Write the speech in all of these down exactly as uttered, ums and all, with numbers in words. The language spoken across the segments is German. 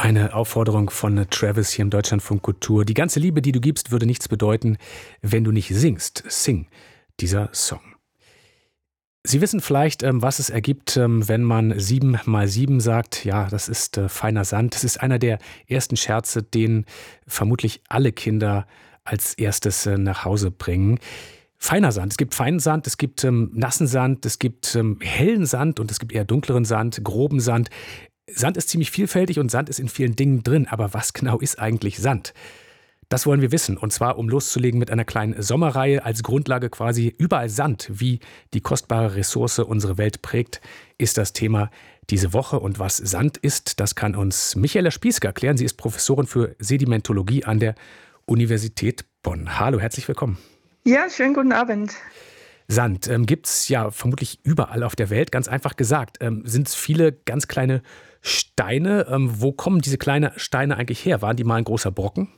Eine Aufforderung von Travis hier im Deutschlandfunk Kultur. Die ganze Liebe, die du gibst, würde nichts bedeuten, wenn du nicht singst. Sing, dieser Song. Sie wissen vielleicht, was es ergibt, wenn man sieben mal sieben sagt. Ja, das ist feiner Sand. Das ist einer der ersten Scherze, den vermutlich alle Kinder als erstes nach Hause bringen. Feiner Sand. Es gibt feinen Sand, es gibt ähm, nassen Sand, es gibt ähm, hellen Sand und es gibt eher dunkleren Sand, groben Sand. Sand ist ziemlich vielfältig und Sand ist in vielen Dingen drin. Aber was genau ist eigentlich Sand? Das wollen wir wissen. Und zwar, um loszulegen mit einer kleinen Sommerreihe als Grundlage quasi überall Sand, wie die kostbare Ressource unsere Welt prägt, ist das Thema diese Woche. Und was Sand ist, das kann uns Michaela Spiesker erklären. Sie ist Professorin für Sedimentologie an der Universität Bonn. Hallo, herzlich willkommen. Ja, schönen guten Abend. Sand ähm, gibt es ja vermutlich überall auf der Welt. Ganz einfach gesagt, ähm, sind es viele ganz kleine Steine. Ähm, wo kommen diese kleinen Steine eigentlich her? Waren die mal ein großer Brocken?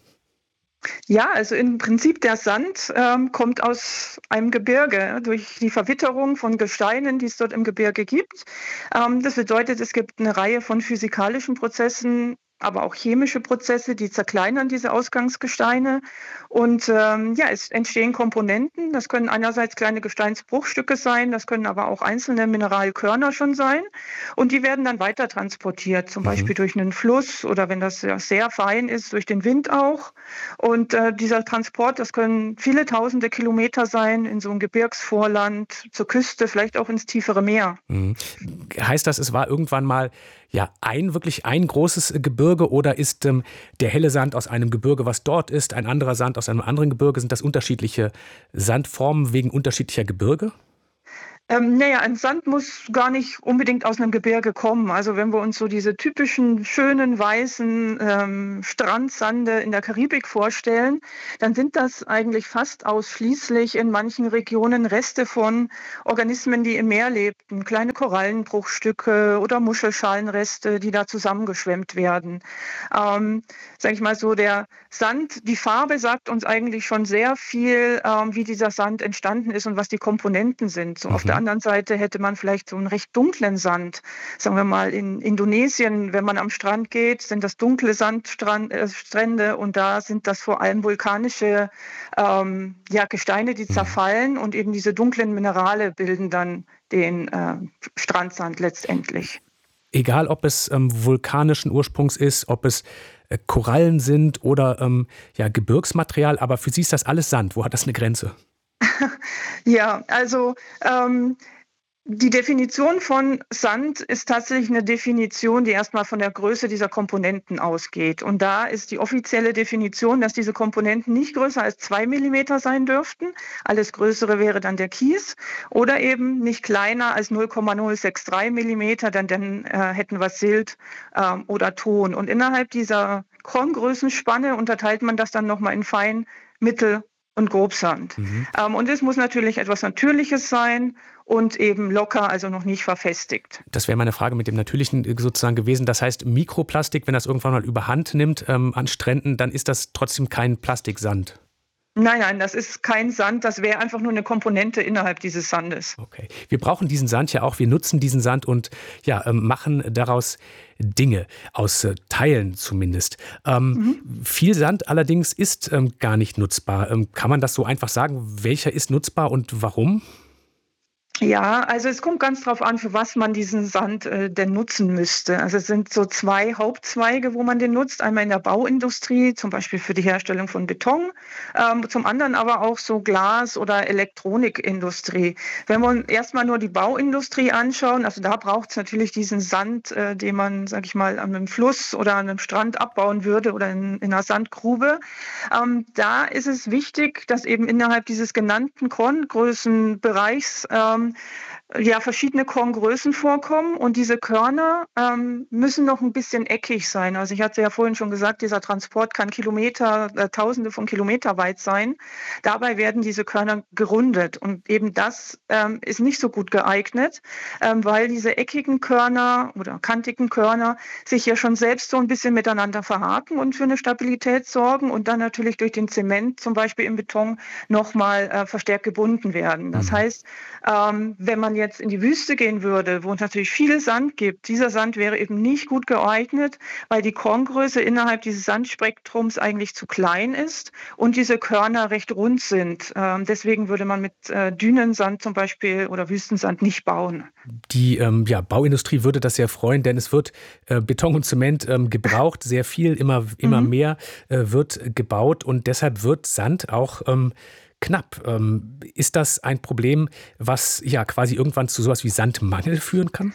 Ja, also im Prinzip der Sand ähm, kommt aus einem Gebirge durch die Verwitterung von Gesteinen, die es dort im Gebirge gibt. Ähm, das bedeutet, es gibt eine Reihe von physikalischen Prozessen, aber auch chemische Prozesse, die zerkleinern diese Ausgangsgesteine. Und ähm, ja, es entstehen Komponenten. Das können einerseits kleine Gesteinsbruchstücke sein, das können aber auch einzelne Mineralkörner schon sein. Und die werden dann weiter transportiert, zum Mhm. Beispiel durch einen Fluss oder wenn das sehr, sehr fein ist, durch den Wind auch. Und äh, dieser Transport, das können viele tausende Kilometer sein in so einem Gebirgsvorland, zur Küste, vielleicht auch ins tiefere Meer. Mhm. Heißt das, es war irgendwann mal ja ein wirklich ein großes Gebirge oder ist ähm, der helle Sand aus einem Gebirge, was dort ist, ein anderer Sand aus einem anderen Gebirge? Sind das unterschiedliche Sandformen wegen unterschiedlicher Gebirge? Ähm, naja, ein Sand muss gar nicht unbedingt aus einem Gebirge kommen. Also wenn wir uns so diese typischen schönen weißen ähm, Strandsande in der Karibik vorstellen, dann sind das eigentlich fast ausschließlich in manchen Regionen Reste von Organismen, die im Meer lebten. Kleine Korallenbruchstücke oder Muschelschalenreste, die da zusammengeschwemmt werden. Ähm, Sag ich mal so, der Sand, die Farbe sagt uns eigentlich schon sehr viel, ähm, wie dieser Sand entstanden ist und was die Komponenten sind. So auf der Mhm. anderen Seite hätte man vielleicht so einen recht dunklen Sand. Sagen wir mal in Indonesien, wenn man am Strand geht, sind das dunkle Sandstrände äh, Strände und da sind das vor allem vulkanische ähm, ja, Gesteine, die Mhm. zerfallen und eben diese dunklen Minerale bilden dann den äh, Strandsand letztendlich. Egal, ob es ähm, vulkanischen Ursprungs ist, ob es äh, Korallen sind oder ähm, ja, Gebirgsmaterial, aber für Sie ist das alles Sand. Wo hat das eine Grenze? Ja, also ähm, die Definition von Sand ist tatsächlich eine Definition, die erstmal von der Größe dieser Komponenten ausgeht. Und da ist die offizielle Definition, dass diese Komponenten nicht größer als zwei Millimeter sein dürften. Alles Größere wäre dann der Kies. Oder eben nicht kleiner als null Komma null sechs drei Millimeter, denn dann äh, hätten wir Silt ähm, oder Ton. Und innerhalb dieser Korngrößenspanne unterteilt man das dann nochmal in Fein, Mittel und Grobsand. Mhm. Ähm, und es muss natürlich etwas Natürliches sein und eben locker, also noch nicht verfestigt. Das wäre meine Frage mit dem Natürlichen äh, sozusagen gewesen. Das heißt, Mikroplastik, wenn das irgendwann mal überhand nimmt ähm, an Stränden, dann ist das trotzdem kein Plastiksand. Nein, nein, das ist kein Sand, das wäre einfach nur eine Komponente innerhalb dieses Sandes. Okay. Wir brauchen diesen Sand ja auch. Wir nutzen diesen Sand und ja, ähm, machen daraus Dinge, aus äh, Teilen zumindest. Ähm, Mhm. viel Sand allerdings ist ähm, gar nicht nutzbar. Ähm, kann man das so einfach sagen? Welcher ist nutzbar und warum? Ja, also es kommt ganz drauf an, für was man diesen Sand äh, denn nutzen müsste. Also es sind so zwei Hauptzweige, wo man den nutzt. Einmal in der Bauindustrie, zum Beispiel für die Herstellung von Beton, ähm, zum anderen aber auch so Glas- oder Elektronikindustrie. Wenn wir uns erstmal nur die Bauindustrie anschauen, also da braucht es natürlich diesen Sand, äh, den man, sag ich mal, an einem Fluss oder an einem Strand abbauen würde oder in, in einer Sandgrube. Ähm, da ist es wichtig, dass eben innerhalb dieses genannten Korngrößenbereichs ähm, ja, verschiedene Korngrößen vorkommen und diese Körner ähm, müssen noch ein bisschen eckig sein. Also ich hatte ja vorhin schon gesagt, dieser Transport kann Kilometer, äh, Tausende von Kilometer weit sein. Dabei werden diese Körner gerundet und eben das ähm, ist nicht so gut geeignet, ähm, weil diese eckigen Körner oder kantigen Körner sich ja schon selbst so ein bisschen miteinander verhaken und für eine Stabilität sorgen und dann natürlich durch den Zement, zum Beispiel im Beton, nochmal äh, verstärkt gebunden werden. Das Mhm. heißt, ähm, wenn man jetzt in die Wüste gehen würde, wo es natürlich viel Sand gibt, dieser Sand wäre eben nicht gut geeignet, weil die Korngröße innerhalb dieses Sandspektrums eigentlich zu klein ist und diese Körner recht rund sind. Ähm, deswegen würde man mit äh, Dünensand zum Beispiel oder Wüstensand nicht bauen. Die ähm, ja, Bauindustrie würde das sehr freuen, denn es wird äh, Beton und Zement ähm, gebraucht, sehr viel, immer, immer Mhm. mehr äh, wird gebaut und deshalb wird Sand auch ähm, knapp. Ähm, ist das ein Problem, was ja quasi irgendwann zu sowas wie Sandmangel führen kann?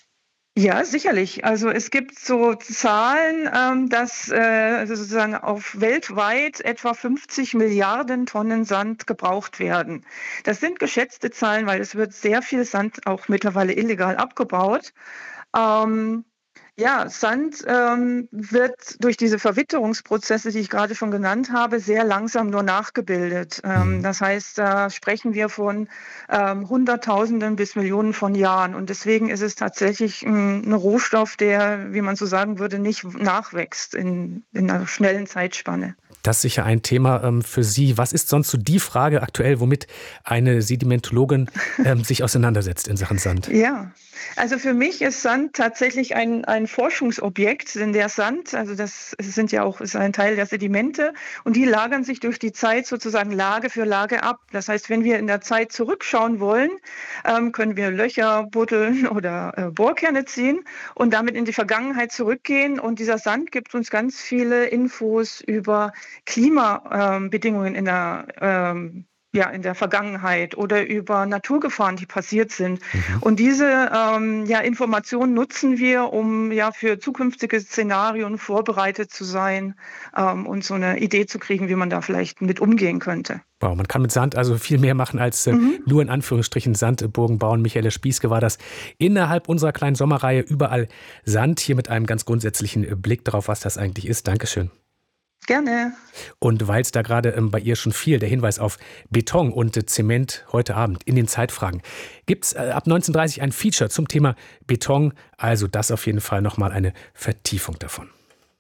Ja, sicherlich. Also es gibt so Zahlen, ähm, dass äh, also sozusagen auf weltweit etwa fünfzig Milliarden Tonnen Sand gebraucht werden. Das sind geschätzte Zahlen, weil es wird sehr viel Sand auch mittlerweile illegal abgebaut. Ähm, ja, Sand ähm, wird durch diese Verwitterungsprozesse, die ich gerade schon genannt habe, sehr langsam nur nachgebildet. Ähm, Mhm. das heißt, da sprechen wir von ähm, Hunderttausenden bis Millionen von Jahren. Und deswegen ist es tatsächlich ähm, ein Rohstoff, der, wie man so sagen würde, nicht nachwächst in, in einer schnellen Zeitspanne. Das ist sicher ein Thema ähm, für Sie. Was ist sonst so die Frage aktuell, womit eine Sedimentologin ähm, sich auseinandersetzt in Sachen Sand? Ja, also für mich ist Sand tatsächlich ein, ein Forschungsobjekt, denn der Sand, also das sind ja auch ist ein Teil der Sedimente und die lagern sich durch die Zeit sozusagen Lage für Lage ab. Das heißt, wenn wir in der Zeit zurückschauen wollen, ähm, können wir Löcher buddeln oder äh, Bohrkerne ziehen und damit in die Vergangenheit zurückgehen. Und dieser Sand gibt uns ganz viele Infos über Klimabedingungen in der ähm, ja, in der Vergangenheit oder über Naturgefahren, die passiert sind. Mhm. Und diese ähm, ja, Informationen nutzen wir, um ja für zukünftige Szenarien vorbereitet zu sein ähm, und so eine Idee zu kriegen, wie man da vielleicht mit umgehen könnte. Wow, man kann mit Sand also viel mehr machen als äh, Mhm. nur in Anführungsstrichen Sandburgen bauen. Michaela Spieske war das innerhalb unserer kleinen Sommerreihe Überall Sand, hier mit einem ganz grundsätzlichen äh, Blick darauf, was das eigentlich ist. Dankeschön. Gerne. Und weil es da gerade ähm, bei ihr schon fiel, der Hinweis auf Beton und äh, Zement heute Abend in den Zeitfragen, gibt es äh, ab neunzehn Uhr dreißig ein Feature zum Thema Beton. Also das auf jeden Fall nochmal eine Vertiefung davon.